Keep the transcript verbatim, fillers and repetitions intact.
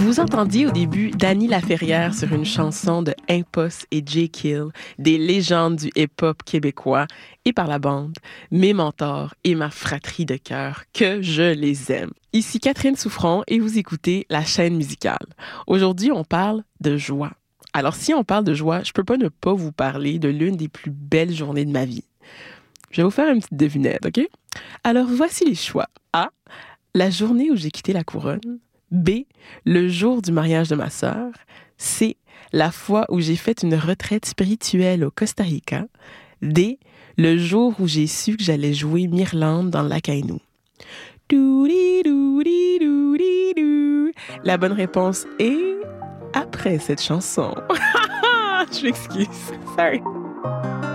Vous entendiez au début Dany Laferrière sur une chanson de Impost et Jay Kill, des légendes du hip-hop québécois, et par la bande, mes mentors et ma fratrie de cœur, que je les aime. Ici Catherine Souffron et vous écoutez La Chaîne musicale. Aujourd'hui, on parle de joie. Alors si on parle de joie, je peux pas ne pas vous parler de l'une des plus belles journées de ma vie. Je vais vous faire une petite devinette, OK? Alors voici les choix. A. La journée où j'ai quitté la couronne. B. Le jour du mariage de ma sœur. C. La fois où j'ai fait une retraite spirituelle au Costa Rica. D. Le jour où j'ai su que j'allais jouer Mirlande dans le lac Aïnou. Doudi-doudi-doudi-dou. La bonne réponse est après cette chanson. Je m'excuse. Sorry.